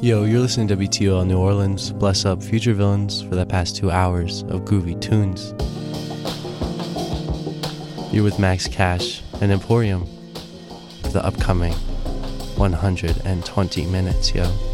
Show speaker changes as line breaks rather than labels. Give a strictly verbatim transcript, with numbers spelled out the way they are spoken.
Yo, you're listening to W T O L New Orleans. Bless up future villains for the past two hours of groovy tunes. You're with Max Cash and Emporium for the upcoming one hundred twenty minutes, yo.